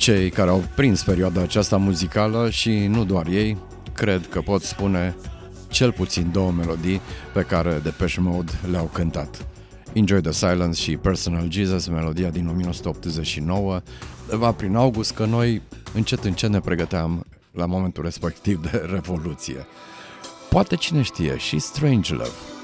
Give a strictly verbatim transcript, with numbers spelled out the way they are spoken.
Cei care au prins perioada aceasta muzicală și nu doar ei, cred că pot spune cel puțin două melodii pe care Depeche Mode le-au cântat. Enjoy the Silence și Personal Jesus, melodia din nouăsprezece optzeci și nouă, va prin august, că noi încet încet ne pregăteam la momentul respectiv de Revoluție. Poate cine știe și Strange Love.